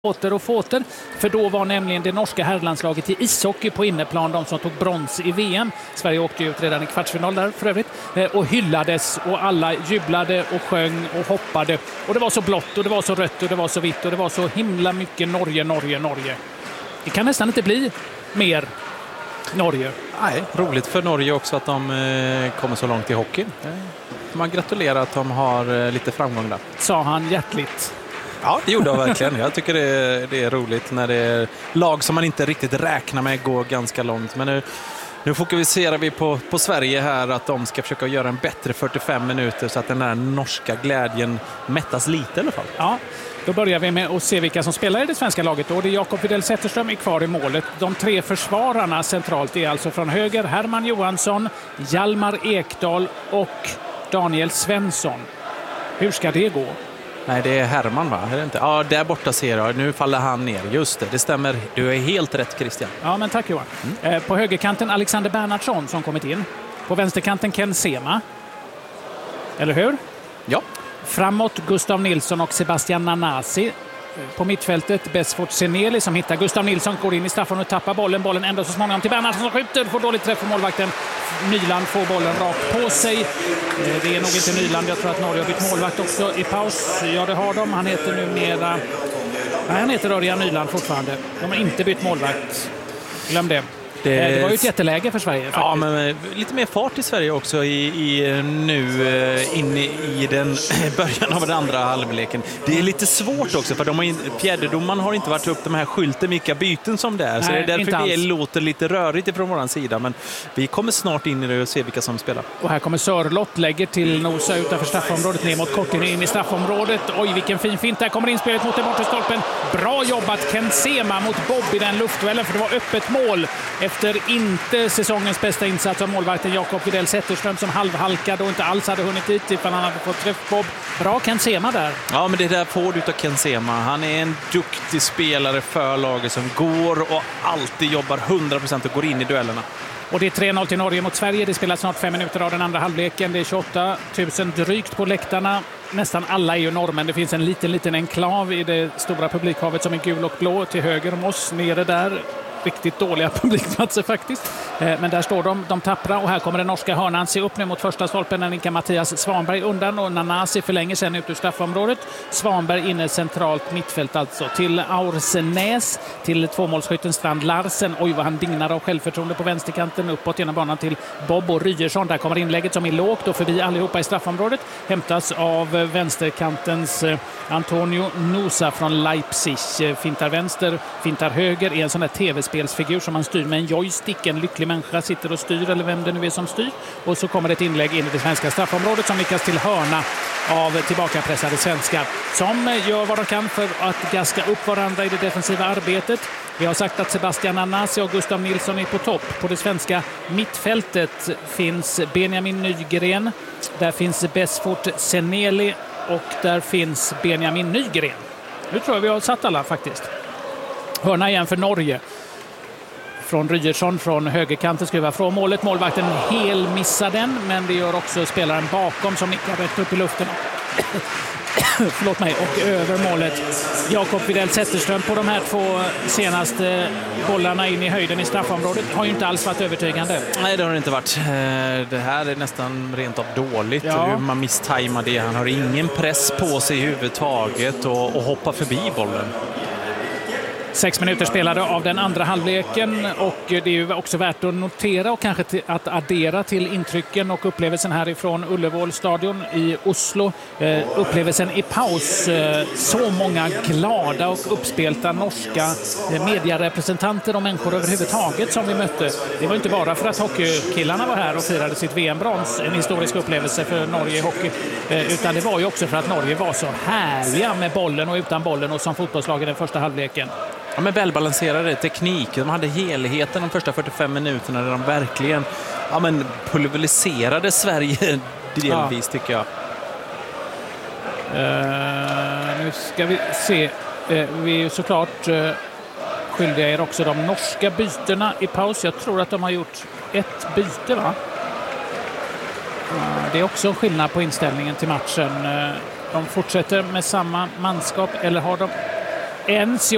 och fåter, för då var nämligen det norska herrlandslaget i ishockey på inneplan, de som tog brons i VM. Sverige åkte ut redan i kvartsfinal där för övrigt och hyllades och alla jublade och sjöng och hoppade. Och det var så blått och det var så rött och det var så vitt och det var så himla mycket Norge. Det kan nästan inte bli mer Norge. Nej, roligt för Norge också att de kommer så långt i hockeyn. Man gratulerar att de har lite framgång där. Sa han hjärtligt. Ja, det gjorde jag verkligen. Jag tycker det är roligt när det är lag som man inte riktigt räknar med går ganska långt. Men nu fokuserar vi på Sverige här, att de ska försöka göra en bättre 45 minuter så att den där norska glädjen mättas lite i alla fall. Ja, då börjar vi med att se vilka som spelar i det svenska laget. Och det är Jakob Widell Zetterström är kvar i målet. De tre försvararna centralt är alltså från höger Herman Johansson, Hjalmar Ekdal och Daniel Svensson. Hur ska det gå? Nej, det är Herman, va? Är det inte? Ja, där borta ser jag. Nu faller han ner. Just det stämmer. Du är helt rätt, Christian. Ja, men tack Johan. På högerkanten Alexander Bernhardsson som kommit in. På vänsterkanten Ken Sema. Eller hur? Ja. Framåt Gustav Nilsson och Sebastian Nanasi. På mittfältet Besfort Seneli som hittar Gustav Nilsson, går in i straffområdet och tappar bollen ändå så småningom till Bernhardsson som skjuter, får dåligt träff för målvakten. Nyland får bollen rakt på sig. Det är nog inte Nyland, jag tror att Norge har bytt målvakt också i paus. Ja, det har de. Han heter numera... Nej, han heter Örjan Nyland fortfarande. De har inte bytt målvakt. Glöm det. Det var ju ett jätteläge för Sverige. Faktiskt. Ja, men lite mer fart i Sverige också nu in i den början av den andra halvleken. Det är lite svårt också för fjärdedomaren har inte varit upp de här skylten vilka byten som det är. Nej, så det är därför det låter lite rörigt ifrån våran sida. Men vi kommer snart in i det och se vilka som spelar. Och här kommer Sörlott, lägger till Nosa utanför straffområdet, ner mot Kortin in i straffområdet. Oj, vilken fin fint. Där kommer inspelet mot den bortre stolpen. Bra jobbat Ken Sema mot Bob i den luftduellen, för det var öppet mål. Efter inte säsongens bästa insats av målvakten Jakob Widell Zetterström som halvhalkade och inte alls hade hunnit dit ifall han hade fått träff Bob. Bra Ken Sema där. Ja, men det där får du av Ken Sema. Han är en duktig spelare för laget som går och alltid jobbar 100% och går in i duellerna. Och det är 3-0 till Norge mot Sverige. Det spelas snart 5 minuter av den andra halvleken. Det är 28 000 drygt på läktarna. Nästan alla är ju norrmän. Det finns en liten enklav i det stora publikhavet som är gul och blå till höger om oss. Nere där. Riktigt dåliga publikplatser faktiskt. Men där står de tappra och här kommer den norska hörnan. Se upp nu mot första stolpen. När nickar Mattias Svanberg undan och Nanasi förlänger sen ut ur straffområdet. Svanberg inne centralt mittfält alltså. Till Aursenäs, till tvåmålsskytten Strand Larsen. Oj vad han dignar av självförtroende på vänsterkanten uppåt genom banan till Bob och Rygersson. Där kommer inlägget som är lågt och förbi allihopa i straffområdet. Hämtas av vänsterkantens Antonio Nosa från Leipzig. Fintar vänster, fintar höger. Är en sån där tv-spelsfigur som man styr med en joystick. En lycklig människa sitter och styr, eller vem det nu är som styr. Och så kommer ett inlägg in i det svenska straffområdet som nickas till hörna av tillbakapressade svenskar som gör vad de kan för att gaska upp varandra i det defensiva arbetet. Vi har sagt att Sebastian Nanasi och Gustav Nilsson är på topp. På det svenska mittfältet finns Benjamin Nygren. Där finns Besfort Seneli och där finns Benjamin Nygren. Nu tror jag vi har satt alla faktiskt. Hörna igen för Norge. Från Rygersson från högerkanten skruvar från målet. Målvakten missar den, men det gör också spelaren bakom som nickar rätt upp i luften. Förlåt mig, och över målet. Jakob Widell Zetterström på de här 2 senaste bollarna in i höjden i straffområdet har ju inte alls varit övertygande. Nej, det har det inte varit. Det här är nästan rent av dåligt. Ja. Hur man misstajmar det. Han har ingen press på sig i huvudtaget och hoppar förbi bollen. 6 minuter spelade av den andra halvleken och det är ju också värt att notera och kanske att addera till intrycken och upplevelsen härifrån Ullevål stadion i Oslo. Upplevelsen i paus. Så många glada och uppspelta norska medierepresentanter och människor överhuvudtaget som vi mötte. Det var inte bara för att hockeykillarna var här och firade sitt VM-brons, en historisk upplevelse för Norge i hockey, utan det var ju också för att Norge var så härliga med bollen och utan bollen och som fotbollslag i den första halvleken. Ja, men välbalanserade teknik. De hade helheten de första 45 minuterna där de verkligen pulveriserade Sverige delvis, tycker jag. Nu ska vi se. Vi är såklart skyldiga er också de norska bytena i paus. Jag tror att de har gjort ett byte, va? Det är också en skillnad på inställningen till matchen. De fortsätter med samma manskap, eller har de ens